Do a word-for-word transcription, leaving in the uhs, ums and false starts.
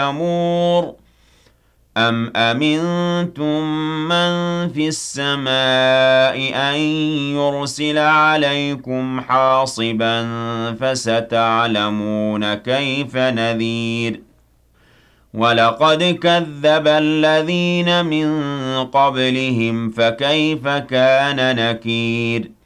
أمور أَمْ أَمِنتُم مَّن فِي السَّمَاءِ أَن يُرْسِلَ عَلَيْكُمْ حَاصِبًا فَسَتَعْلَمُونَ كَيْفَ نَذِيرِ وَلَقَدْ كَذَّبَ الَّذِينَ مِن قَبْلِهِمْ فَكَيْفَ كَانَ نَكِيرِ